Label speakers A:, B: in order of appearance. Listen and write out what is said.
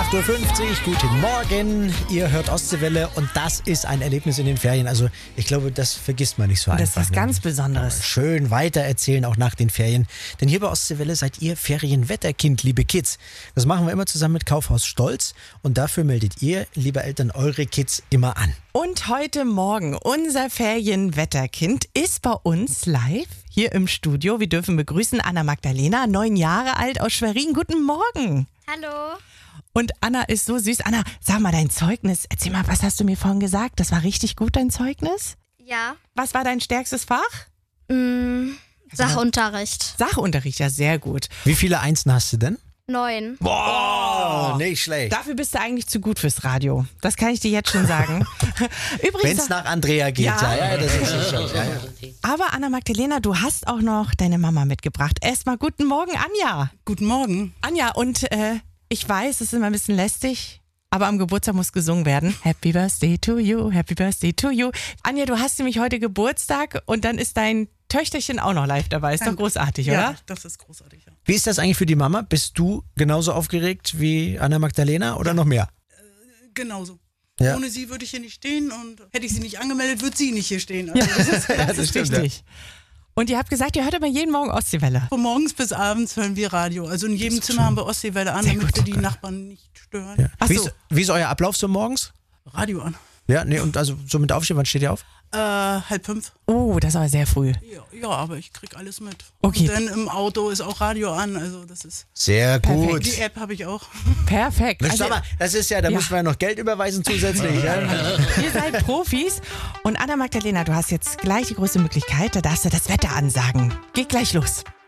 A: 8.50 Uhr, guten Morgen. Ihr hört Ostseewelle und das ist ein Erlebnis in den Ferien. Also ich glaube, das vergisst man nicht so einfach.
B: Das ist was ganz Besonderes.
A: Schön weitererzählen, auch nach den Ferien. Denn hier bei Ostseewelle seid ihr Ferienwetterkind, liebe Kids. Das machen wir immer zusammen mit Kaufhaus Stolz. Und dafür meldet ihr, liebe Eltern, eure Kids immer an.
B: Und heute Morgen, unser Ferienwetterkind ist bei uns live hier im Studio. Wir dürfen begrüßen Anna Magdalena, 9 Jahre alt aus Schwerin. Guten Morgen.
C: Hallo.
B: Und Anna ist so süß. Anna, sag mal dein Zeugnis. Erzähl mal, was hast du mir vorhin gesagt? Das war richtig gut, dein Zeugnis?
C: Ja.
B: Was war dein stärkstes Fach?
C: Sachunterricht.
B: Sachunterricht, ja, sehr gut.
A: Wie viele Einsen hast du denn?
C: 9.
A: Boah, nicht schlecht.
B: Dafür bist du eigentlich zu gut fürs Radio. Das kann ich dir jetzt schon sagen. Übrigens,
A: Wenn es nach Andrea geht, ja, das ist es schon. Ja.
B: aber Anna Magdalena, du hast auch noch deine Mama mitgebracht. Erstmal guten Morgen, Anja.
D: Guten Morgen.
B: Anja, und ich weiß, es ist immer ein bisschen lästig, aber am Geburtstag muss gesungen werden. Happy Birthday to you, Happy Birthday to you. Anja, du hast nämlich heute Geburtstag und dann ist dein Töchterchen auch noch live dabei. Ist doch großartig, oder?
D: Ja, das ist großartig. Ja.
A: Wie ist das eigentlich für die Mama? Bist du genauso aufgeregt wie Anna Magdalena oder noch mehr?
D: Genauso.
A: Ja.
D: Ohne sie würde ich hier nicht stehen und hätte ich sie nicht angemeldet, würde sie nicht hier stehen. Also
B: Das ist
A: stimmt,
B: richtig. Und ihr habt gesagt, ihr hört aber jeden Morgen Ostseewelle.
D: von morgens bis abends hören wir Radio. Also in jedem Zimmer haben wir Ostseewelle an,
B: Sehr
D: damit wir
B: gut.
D: die Nachbarn nicht stören.
A: Ja.
B: Ach
A: Wie,
B: so.
A: wie ist euer Ablauf so morgens?
D: Radio an.
A: Ja, nee, und also so mit Aufstehen, wann steht ihr auf?
D: 4:30.
B: Oh, das ist aber sehr früh.
D: Ja, aber ich krieg alles mit.
B: Okay.
D: Und dann im Auto ist auch Radio an. Also das ist.
A: Sehr gut.
D: Die App habe ich auch.
B: Perfekt.
A: Mensch, sag mal, das ist ja, da müssen wir ja noch Geld überweisen zusätzlich. Ja?
B: Ihr seid Profis. Und Anna Magdalena, du hast jetzt gleich die größte Möglichkeit, da darfst du das Wetter ansagen. Geht gleich los.